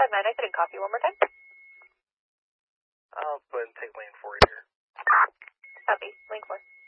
459, I couldn't copy one more time. I'll go ahead and take lane 4 here. Copy, lane 4.